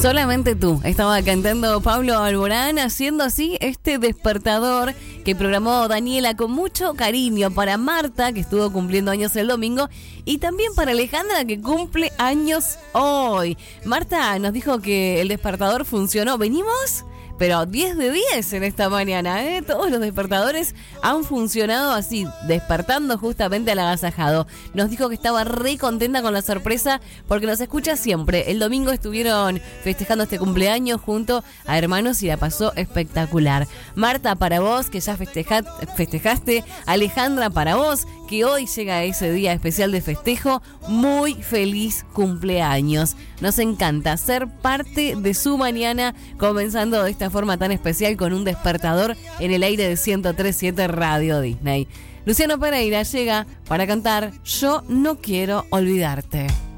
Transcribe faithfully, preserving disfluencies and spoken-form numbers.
Solamente tú. Estaba cantando Pablo Alborán, haciendo así este despertador que programó Daniela con mucho cariño para Marta, que estuvo cumpliendo años el domingo, y también para Alejandra, que cumple años hoy. Marta nos dijo que el despertador funcionó. ¿Venimos? Pero diez de diez en esta mañana, ¿eh? Todos los despertadores han funcionado así, despertando justamente al agasajado. Nos dijo que estaba re contenta con la sorpresa porque nos escucha siempre. El domingo estuvieron festejando este cumpleaños junto a hermanos y la pasó espectacular. Marta, para vos, que ya festeja, festejaste. Alejandra, para vos, que hoy llega ese día especial de festejo. Muy feliz cumpleaños. Nos encanta ser parte de su mañana, comenzando de esta forma tan especial con un despertador en el aire de ciento tres punto siete Radio Disney. Luciano Pereira llega para cantar Yo no quiero olvidarte.